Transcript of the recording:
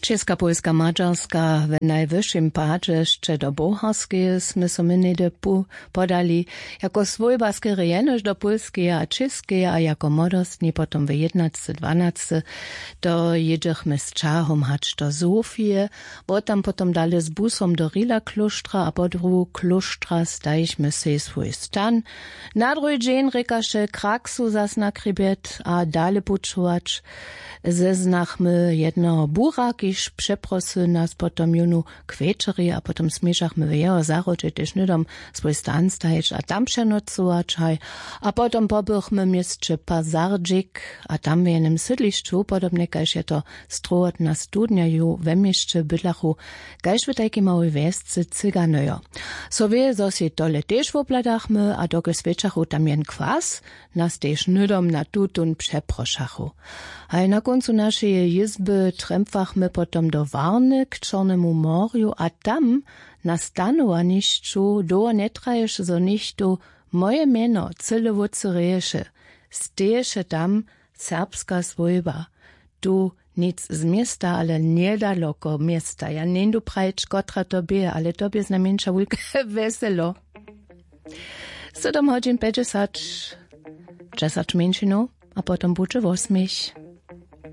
Česka, Polska, Mađarska w najwyższym padzie jeszcze do Boharskie sme so my nede podali jako swojbaskie rejenoż do Polskie a Českie a jako modostni potom w 11-12 to jedziemy z czahom hać do Sofie, bo tam potom dali z busom do Rila Klustra, a po druhu Klustra stajśmy se swój stan. Na drugi dzień rekaše Kraksu zas na krybet a dali pučovač zeznachmy jednego bura, kiż przeprosy nas potom junu k večeri, a potom smiešachmy w jeho zarodzie też nydom swój stan stajeć, a tam přenocovač, a potom pobychmy miestče Pazardžik, a tam w jednym sydlišću, podobnie kaž je to strohotna studnia ju we mieście bydlachu, kaž w takiej małej wiesce Cyganojo. So wie, so si tole też wopladachmy, a doke svečachu tam jen kwas, nas też nydom na tutun przeproszachu. A na końcu naszej izby trempfachmy potom do Warny k Czornemu Morju, a tam na stanowanišću do netraješ so nichtu moje meno cylewoce reješe. Steješe tam serbska swojba. Tu nic z miasta, ale niedaleko miasta. Ja nendu prajč kotra tobie, ale tobie znamienča wulke weselo. 7 godzin 50 menšinu, a potom buče 8.